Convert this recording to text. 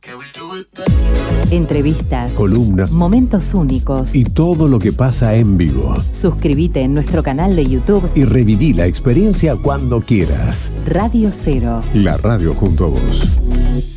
Entrevistas, columnas, momentos únicos y todo lo que pasa en vivo. Suscríbete en nuestro canal de YouTube Y reviví la experiencia cuando quieras. Radio Cero. La radio junto a vos.